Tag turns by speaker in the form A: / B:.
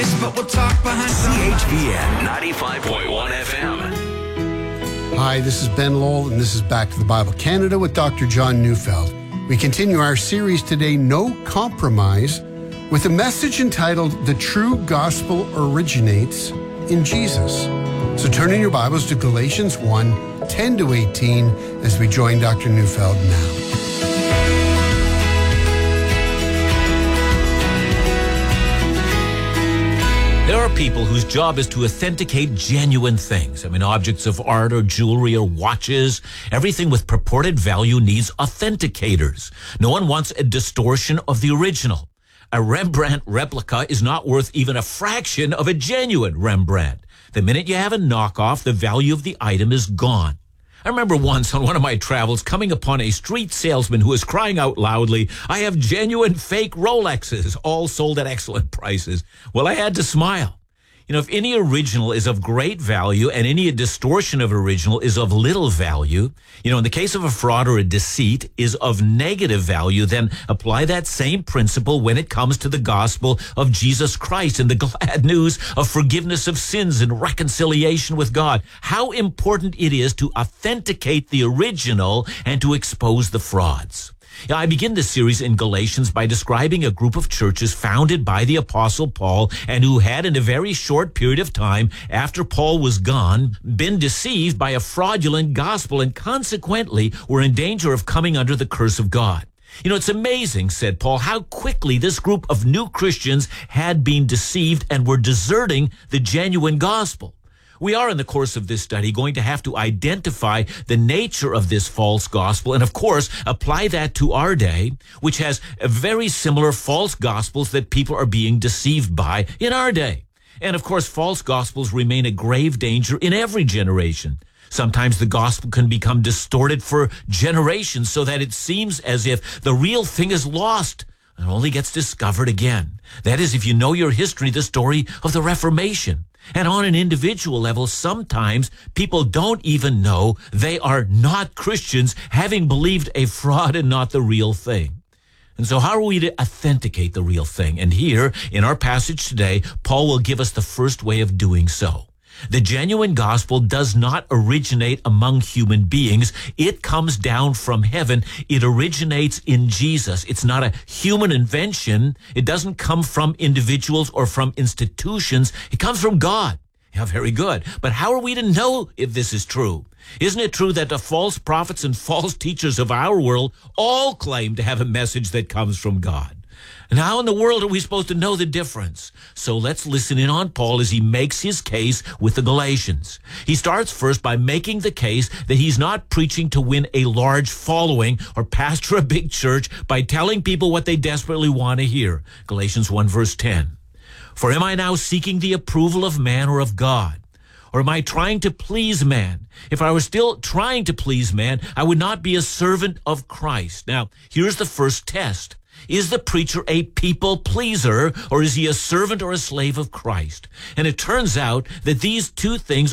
A: face, but we'll talk behind
B: CHVN 95.1 FM.
C: Hi, this is Ben Lowell, and this is Back to the Bible Canada with Dr. John Neufeld. We continue our series today, No Compromise, with a message entitled, The True Gospel Originates in Jesus. So turn in your Bibles to Galatians 1, 10 to 18, as we join Dr. Neufeld now.
D: There are people whose job is to authenticate genuine things. I mean, objects of art or jewelry or watches. Everything with purported value needs authenticators. No one wants a distortion of the original. A Rembrandt replica is not worth even a fraction of a genuine Rembrandt. The minute you have a knockoff, the value of the item is gone. I remember once on one of my travels coming upon a street salesman who was crying out loudly, "I have genuine fake Rolexes, all sold at excellent prices." Well, I had to smile. You know, if any original is of great value and any distortion of original is of little value, you know, in the case of a fraud or a deceit is of negative value, then apply that same principle when it comes to the gospel of Jesus Christ and the glad news of forgiveness of sins and reconciliation with God. How important it is to authenticate the original and to expose the frauds. Yeah, I begin this series in Galatians by describing a group of churches founded by the Apostle Paul and who had, in a very short period of time after Paul was gone, been deceived by a fraudulent gospel and consequently were in danger of coming under the curse of God. You know, it's amazing, said Paul, how quickly this group of new Christians had been deceived and were deserting the genuine gospel. We are, in the course of this study, going to have to identify the nature of this false gospel and, of course, apply that to our day, which has very similar false gospels that people are being deceived by in our day. And, of course, false gospels remain a grave danger in every generation. Sometimes the gospel can become distorted for generations so that it seems as if the real thing is lost and only gets discovered again. That is, if you know your history, the story of the Reformation. And on an individual level, sometimes people don't even know they are not Christians, having believed a fraud and not the real thing. And so how are we to authenticate the real thing? And here, in our passage today, Paul will give us the first way of doing so. The genuine gospel does not originate among human beings. It comes down from heaven. It originates in Jesus. It's not a human invention. It doesn't come from individuals or from institutions. It comes from God. Yeah, very good. But how are we to know if this is true? Isn't it true that the false prophets and false teachers of our world all claim to have a message that comes from God? And how in the world are we supposed to know the difference? So let's listen in on Paul as he makes his case with the Galatians. He starts first by making the case that he's not preaching to win a large following or pastor a big church by telling people what they desperately want to hear. Galatians 1 verse 10. For am I now seeking the approval of man or of God? Or am I trying to please man? If I were still trying to please man, I would not be a servant of Christ. Now, here's the first test. Is the preacher a people pleaser, or is he a servant or a slave of Christ? And it turns out that these two things